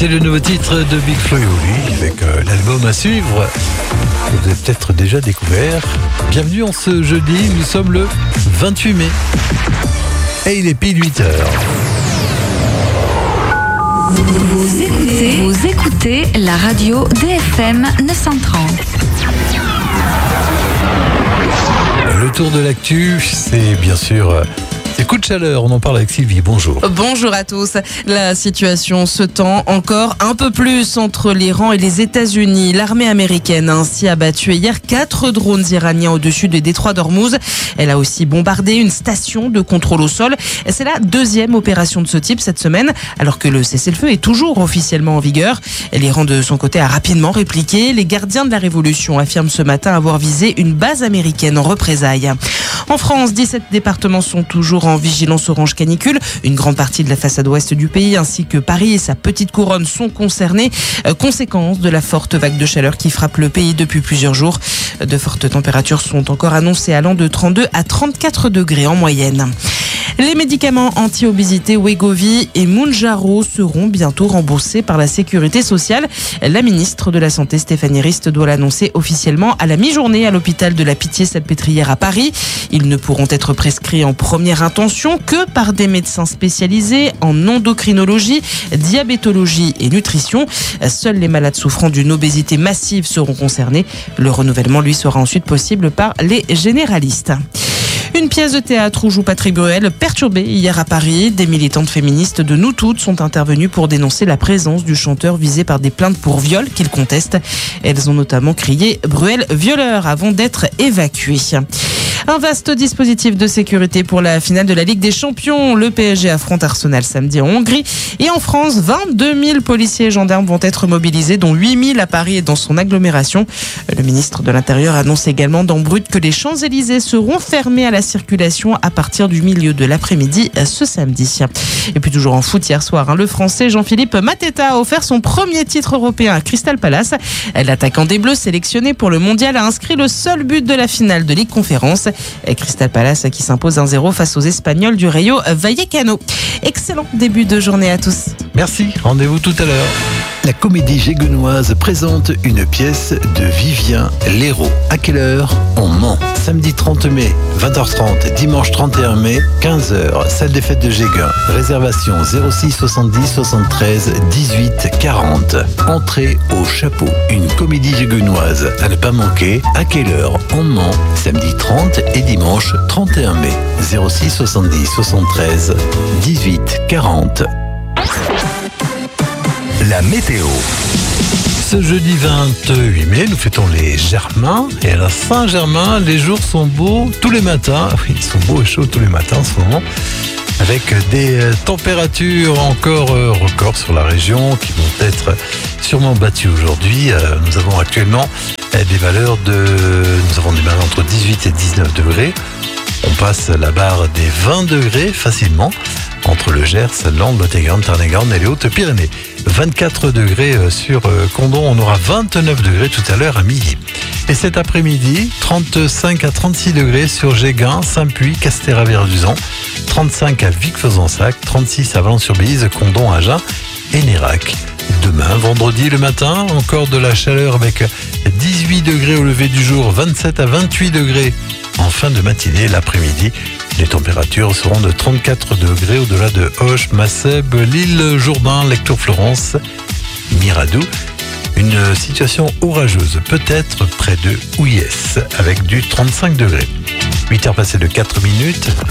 C'est le nouveau titre de Big Flo et Oli avec l'album à suivre que vous avez peut-être déjà découvert. Bienvenue en ce jeudi, nous sommes le 28 mai et il est pile 8h. Vous écoutez la radio DFM 930. Le tour de l'actu, c'est bien sûr des coups de chaleur. On en parle avec Sylvie. Bonjour. Bonjour à tous. La situation se tend encore un peu plus entre l'Iran et les États-Unis. L'armée américaine a ainsi abattu hier 4 drones iraniens au-dessus du détroit d'Ormuz. Elle a aussi bombardé une station de contrôle au sol. C'est la deuxième opération de ce type cette semaine, alors que le cessez-le-feu est toujours officiellement en vigueur. L'Iran, de son côté, a rapidement répliqué. Les gardiens de la révolution affirment ce matin avoir visé une base américaine en représailles. En France, 17 départements sont toujours en vigilance orange canicule. Une grande partie de la façade ouest du pays ainsi que Paris et sa petite couronne sont concernés. Conséquence de la forte vague de chaleur qui frappe le pays depuis plusieurs jours. De fortes températures sont encore annoncées allant de 32 à 34 degrés en moyenne. Les médicaments anti-obésité Wegovy et Mounjaro seront bientôt remboursés par la Sécurité sociale. La ministre de la Santé, Stéphanie Rist, doit l'annoncer officiellement à la mi-journée à l'hôpital de la Pitié-Salpêtrière à Paris. Ils ne pourront être prescrits en première intention que par des médecins spécialisés en endocrinologie, diabétologie et nutrition. Seuls les malades souffrant d'une obésité massive seront concernés. Le renouvellement, lui, sera ensuite possible par les généralistes. Une pièce de théâtre où joue Patrick Bruel perturbée hier à Paris. Des militantes féministes de Nous Toutes sont intervenues pour dénoncer la présence du chanteur visé par des plaintes pour viol qu'il conteste. Elles ont notamment crié « Bruel violeur » avant d'être évacuées. Un vaste dispositif de sécurité pour la finale de la Ligue des Champions. Le PSG affronte Arsenal samedi en Hongrie. Et en France, 22 000 policiers et gendarmes vont être mobilisés, dont 8 000 à Paris et dans son agglomération. Le ministre de l'Intérieur annonce également dans Brut que les Champs-Élysées seront fermés à la circulation à partir du milieu de l'après-midi ce samedi. Et puis toujours en foot hier soir, le Français Jean-Philippe Mateta a offert son premier titre européen à Crystal Palace. L'attaquant des Bleus sélectionné pour le Mondial a inscrit le seul but de la finale de Ligue Conférence. Crystal Palace qui s'impose 1-0 face aux Espagnols du Rayo Vallecano. Excellent début de journée à tous. Merci, rendez-vous tout à l'heure. La Comédie Géguenoise présente une pièce de Vivien Léraud. À quelle heure? On ment. Samedi 30 mai, 20h30, dimanche 31 mai, 15h, salle des fêtes de Géguin. Réservation 06 70 73 18 40. Entrée au chapeau. Une comédie géguenoise à ne pas manquer. À quelle heure? On ment. Samedi 30 et dimanche 31 mai. 06 70 73 18 40. La météo. Ce jeudi 28 mai, nous fêtons les Germains. Et à la Saint-Germain, les jours sont beaux tous les matins. Oui, ils sont beaux et chauds tous les matins en ce moment. Avec des températures encore records sur la région qui vont être sûrement battues aujourd'hui. Nous avons actuellement des valeurs entre 18 et 19 degrés. On passe la barre des 20 degrés facilement entre le Gers, l'Orne, Lot-et-Garonne, Tarn-et-Garonne et les Hautes-Pyrénées. 24 degrés sur Condom, on aura 29 degrés tout à l'heure à midi. Et cet après-midi, 35 à 36 degrés sur Géguin, Saint-Puy, Castéra-Verduzan, 35 à Vic-Fezensac, 36 à Valence-sur-Bise, Condom, Agen et Nérac. Demain, vendredi, le matin, encore de la chaleur avec 18 degrés au lever du jour, 27 à 28 degrés en fin de matinée. L'après-midi, les températures seront de 34 degrés au-delà de Auch, Masseb, l'île Jourdain, Lectoure-Florence, Miradou. Une situation orageuse, peut-être près de Houillès, avec du 35 degrés. 8h passées de 4 minutes.